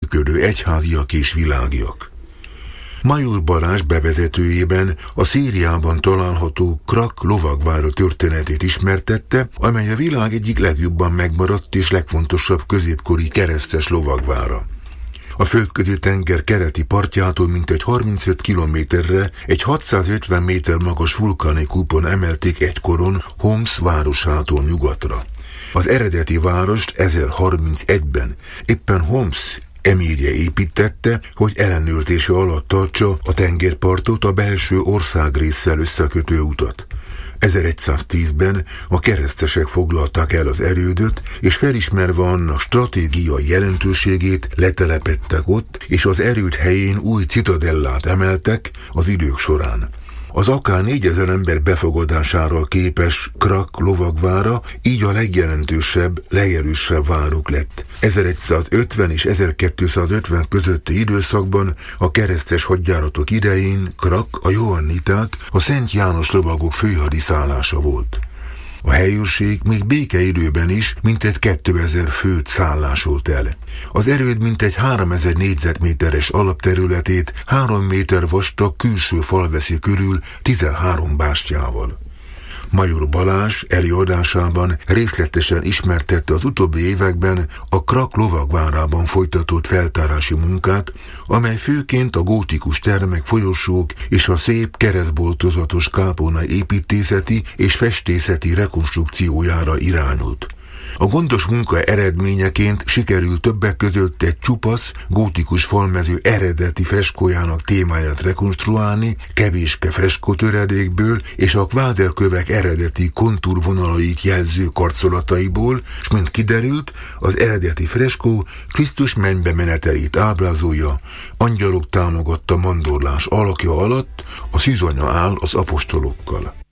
működő egyháziak és világiak. Major Balázs bevezetőjében a Szériában található Krak lovagvára történetét ismertette, amely a világ egyik legjobban megmaradt és legfontosabb középkori keresztes lovagvára. A Földközi-tenger keleti partjától mintegy 35 kilométerre egy 650 méter magas vulkáni kúpon emelték egykoron Homs városától nyugatra. Az eredeti várost 1031-ben éppen Homs emírje építette, hogy ellenőrzése alatt tartsa a tengerpartot, a belső országrésszel összekötő utat. 1110-ben a keresztesek foglalták el az erődöt, és felismerve annak stratégiai jelentőségét letelepedtek ott, és az erőd helyén új citadellát emeltek az idők során. Az akár 4000 ember befogadására képes Krak lovagvára így a legjelentősebb, legerősebb váruk lett. 1150 és 1250 közötti időszakban a keresztes hadjáratok idején Krak, a johanniták, a Szent János lovagok főhadiszállása volt. A helyőrség még békeidőben is mintegy 2000 főt szállásolt el. Az erőd mintegy 3000 négyzetméteres alapterületét 3 méter vastag külső fal veszi körül 13 bástyával. Major Balázs előadásában részletesen ismertette az utóbbi években a Krak lovagvárában folytatott feltárási munkát, amely főként a gótikus termek, folyosók és a szép keresztboltozatos kápolna építészeti és festészeti rekonstrukciójára irányult. A gondos munka eredményeként sikerült többek között egy csupasz, gótikus falmező eredeti freskójának témáját rekonstruálni, kevéske freskótöredékből és a kváderkövek eredeti kontúrvonalait jelző karcolataiból, s mint kiderült, az eredeti freskó Krisztus mennybe menetelét ábrázolja, angyalok támogatta mandorlás alakja alatt, a szűzanya áll az apostolokkal.